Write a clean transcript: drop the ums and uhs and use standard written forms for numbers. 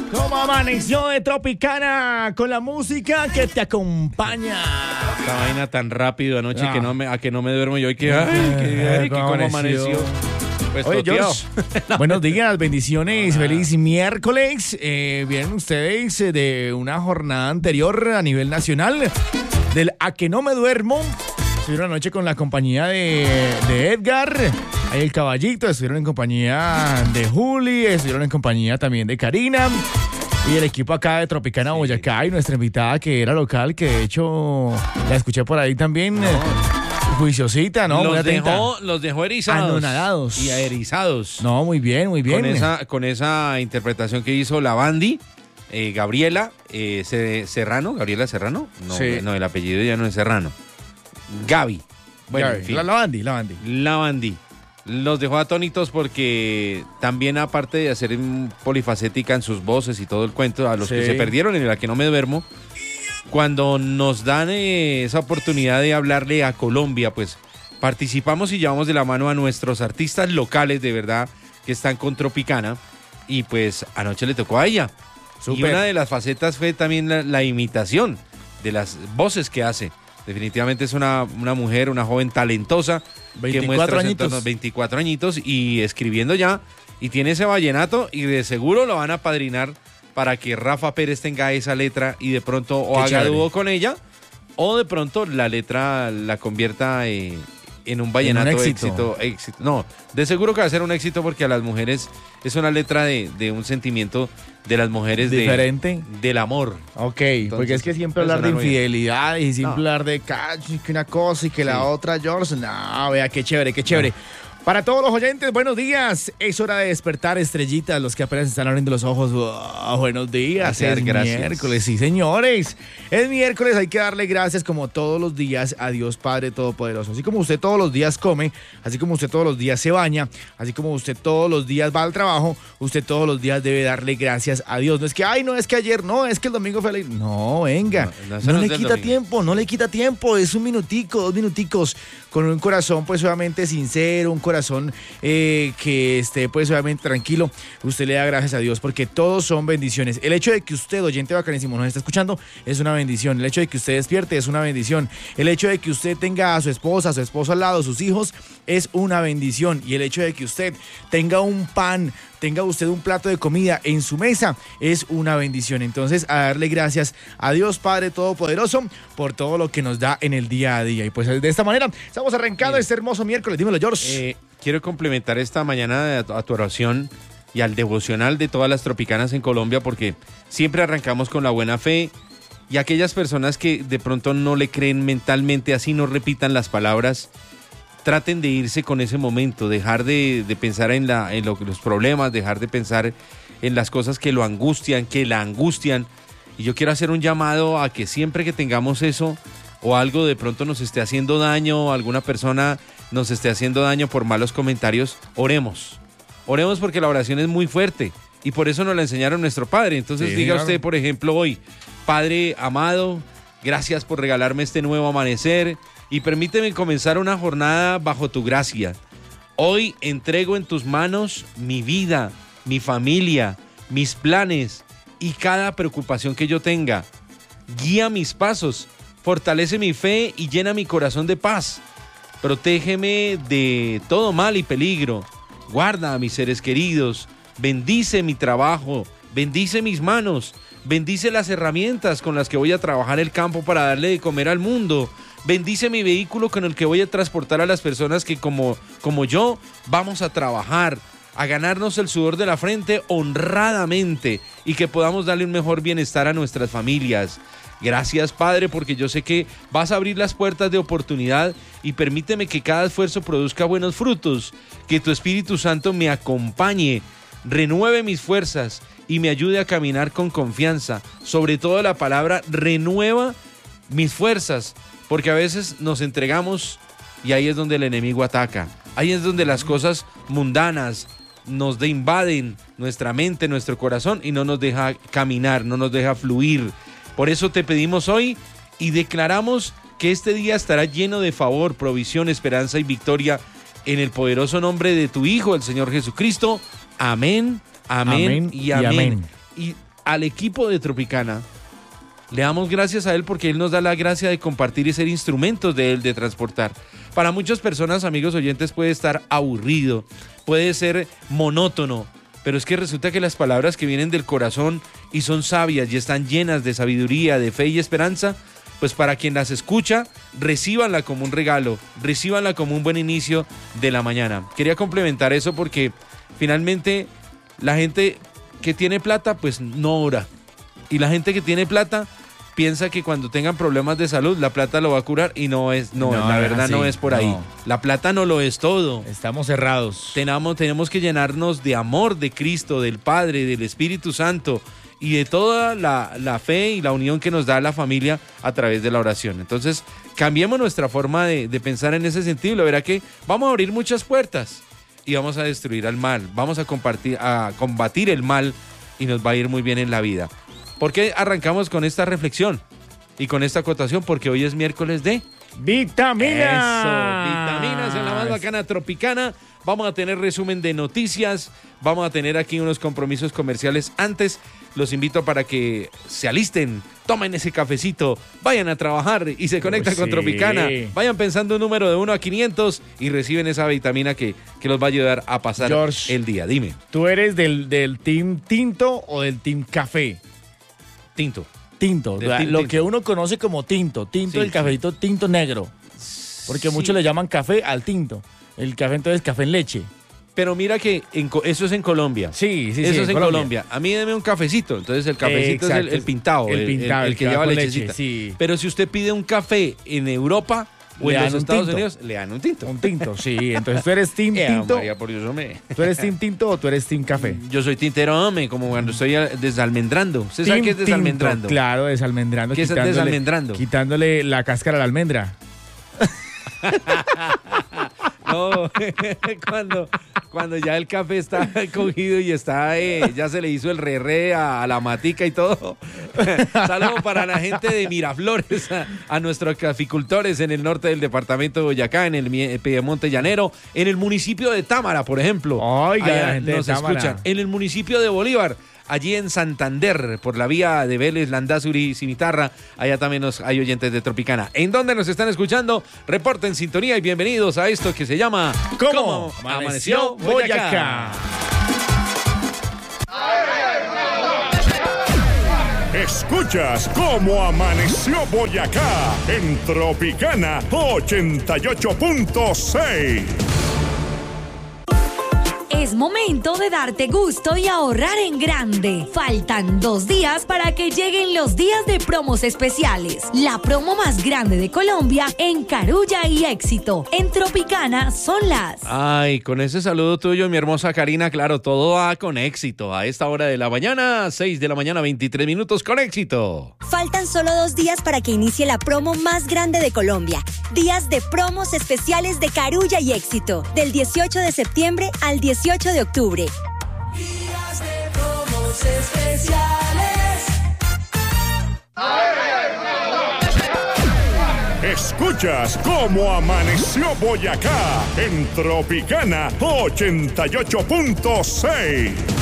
¿Cómo amaneció de Tropicana con la música que te acompaña? Esta vaina tan rápido anoche que no me duermo yo y que cómo amaneció. Pues oye, toteado. George, buenos días, bendiciones, feliz miércoles. Vienen ustedes de una jornada anterior a nivel nacional del A que no me duermo. Estuvieron anoche con la compañía de Edgar, ahí el caballito, estuvieron en compañía de Juli, estuvieron en compañía también de Karina. Y el equipo acá de Tropicana Boyacá y nuestra invitada que era local, que de hecho la escuché por ahí también. Juiciosita, ¿no? Los dejó erizados. Anonadados. Y erizados. No, muy bien, muy bien. Con esa interpretación que hizo la Bandi, Gabriela Serrano. ¿Gabriela Serrano? No, Sí. no, el apellido ya no es Serrano. Gaby. Bueno, en fin. La Bandi. Los dejó atónitos porque también, aparte de hacer polifacética en sus voces y todo el cuento, a los que se perdieron en La que no me duermo, cuando nos dan esa oportunidad de hablarle a Colombia, pues participamos y llevamos de la mano a nuestros artistas locales, de verdad, que están con Tropicana, y pues anoche le tocó a ella. Súper. Y una de las facetas fue también la imitación de las voces que hace. Definitivamente es una mujer, una joven talentosa, 24 añitos. 24 añitos y escribiendo ya, y tiene ese vallenato, y de seguro lo van a padrinar para que Rafa Pérez tenga esa letra y de pronto o haga dúo con ella, o de pronto la letra la convierta en un vallenato éxito. No, de seguro que va a ser un éxito porque a las mujeres es una letra de un sentimiento de las mujeres diferente del amor. Ok, Entonces, porque es que siempre hablar de infidelidad y siempre hablar de que una cosa y que la otra, George. No, vea, qué chévere, qué chévere. Para todos los oyentes, buenos días. Es hora de despertar, estrellitas, los que apenas están abriendo los ojos. Buenos días. Gracias, es miércoles, sí, señores. Es miércoles, hay que darle gracias como todos los días a Dios Padre Todopoderoso. Así como usted todos los días come, así como usted todos los días se baña, así como usted todos los días va al trabajo, usted todos los días debe darle gracias a Dios. No es que, no es que ayer, no, es que el domingo fue ley. No, venga, no le quita tiempo, no le quita tiempo. Es un minutico, 2 minuticos, con un corazón pues obviamente sincero, un corazón que esté pues obviamente tranquilo. Usted le da gracias a Dios porque todos son bendiciones. El hecho de que usted, oyente bacanísimo, nos está escuchando es una bendición. El hecho de que usted despierte es una bendición. El hecho de que usted tenga a su esposa, a su esposo al lado, sus hijos, es una bendición. Y el hecho de que usted tenga un pan, tenga usted un plato de comida en su mesa, es una bendición. Entonces, a darle gracias a Dios Padre Todopoderoso por todo lo que nos da en el día a día. Y pues de esta manera estamos arrancando este hermoso miércoles. Dímelo, George. Quiero complementar esta mañana a tu oración y al devocional de todas las tropicanas en Colombia, porque siempre arrancamos con la buena fe, y aquellas personas que de pronto no le creen mentalmente, así no repitan las palabras, traten de irse con ese momento, dejar de pensar en los problemas, dejar de pensar en las cosas que lo angustian, que la angustian. Y yo quiero hacer un llamado a que siempre que tengamos eso, o algo de pronto nos esté haciendo daño, o alguna persona nos esté haciendo daño por malos comentarios, oremos. Oremos porque la oración es muy fuerte, y por eso nos la enseñaron nuestro Padre. Entonces diga usted, por ejemplo, hoy: Padre amado, gracias por regalarme este nuevo amanecer, y permíteme comenzar una jornada bajo tu gracia. Hoy entrego en tus manos mi vida, mi familia, mis planes y cada preocupación que yo tenga. Guía mis pasos, fortalece mi fe y llena mi corazón de paz. Protégeme de todo mal y peligro. Guarda a mis seres queridos. Bendice mi trabajo. Bendice mis manos. Bendice las herramientas con las que voy a trabajar el campo para darle de comer al mundo. Bendice mi vehículo con el que voy a transportar a las personas que como yo vamos a trabajar, a ganarnos el sudor de la frente honradamente, y que podamos darle un mejor bienestar a nuestras familias. Gracias, Padre, porque yo sé que vas a abrir las puertas de oportunidad, y permíteme que cada esfuerzo produzca buenos frutos, que tu Espíritu Santo me acompañe, renueve mis fuerzas y me ayude a caminar con confianza. Sobre todo la palabra renueva mis fuerzas, porque a veces nos entregamos y ahí es donde el enemigo ataca. Ahí es donde las cosas mundanas nos invaden nuestra mente, nuestro corazón, y no nos deja caminar, no nos deja fluir. Por eso te pedimos hoy y declaramos que este día estará lleno de favor, provisión, esperanza y victoria, en el poderoso nombre de tu Hijo, el Señor Jesucristo. Amén, amén, y amén. Y al equipo de Tropicana. Le damos gracias a él porque él nos da la gracia de compartir y ser instrumentos de él, de transportar. Para muchas personas, amigos oyentes, puede estar aburrido, puede ser monótono, pero es que resulta que las palabras que vienen del corazón y son sabias y están llenas de sabiduría, de fe y esperanza, pues para quien las escucha, recíbanla como un regalo, recíbanla como un buen inicio de la mañana. Quería complementar eso porque finalmente la gente que tiene plata, pues no ora. Y la gente que tiene plata piensa que cuando tengan problemas de salud la plata lo va a curar y no, la verdad no es por ahí. La plata no lo es todo. Estamos cerrados. Tenemos que llenarnos de amor de Cristo, del Padre, del Espíritu Santo y de toda la fe y la unión que nos da la familia a través de la oración. Entonces, cambiemos nuestra forma de pensar en ese sentido y lo verá que vamos a abrir muchas puertas y vamos a destruir al mal, vamos a combatir el mal y nos va a ir muy bien en la vida. ¿Por qué arrancamos con esta reflexión y con esta acotación? Porque hoy es miércoles de ¡vitaminas! Eso, vitaminas en la más bacana Tropicana. Vamos a tener resumen de noticias, vamos a tener aquí unos compromisos comerciales antes. Los invito para que se alisten, tomen ese cafecito, vayan a trabajar y se conectan con Tropicana. Vayan pensando un número de 1 a 500 y reciben esa vitamina que los va a ayudar a pasar George, el día. Dime. ¿Tú eres del team tinto o del team café? Tinto. Tinto, lo que uno conoce como tinto, sí, el cafecito tinto negro. Porque muchos le llaman café al tinto. El café entonces café en leche. Pero mira que eso es en Colombia. Sí. Eso es en Colombia. A mí deme un cafecito. Entonces el cafecito es el pintado, el que lleva lechecita. Leche, sí. Pero si usted pide un café en Europa o en los Estados Unidos, le dan un tinto. Un tinto, sí. Entonces tú eres team tinto. María, por Dios, ¿Tú eres team tinto o tú eres team café? Yo soy tintero, hombre, como cuando estoy desalmendrando. ¿Usted sabe qué es desalmendrando? Tinto, claro, desalmendrando. ¿Qué es desalmendrando? Quitándole la cáscara a la almendra. No, cuando ya el café está cogido y está, ya se le hizo el re a la matica y todo. Saludos para la gente de Miraflores, a nuestros caficultores en el norte del departamento de Boyacá, en el Piedemonte Llanero, en el municipio de Támara, por ejemplo. Oiga, la gente nos de Támara. Escuchan. En el municipio de Bolívar, allí en Santander, por la vía de Vélez, Landazuri, Cimitarra, allá también hay oyentes de Tropicana. ¿En dónde nos están escuchando? Reporten sintonía y bienvenidos a esto que se llama ¿Cómo amaneció Boyacá? Escuchas Cómo amaneció Boyacá en Tropicana 88.6. Es momento de darte gusto y ahorrar en grande. Faltan 2 días para que lleguen los días de promos especiales. La promo más grande de Colombia en Carulla y Éxito. En Tropicana son las... Ay, con ese saludo tuyo, mi hermosa Karina, claro, todo va con éxito. A esta hora de la mañana, 6 de la mañana, 23 minutos, con éxito. Faltan solo 2 días para que inicie la promo más grande de Colombia. Días de promos especiales de Carulla y Éxito. Del 18 de septiembre al 18 de octubre. Días de promos especiales. Escuchas Cómo amaneció Boyacá en Tropicana 88.6.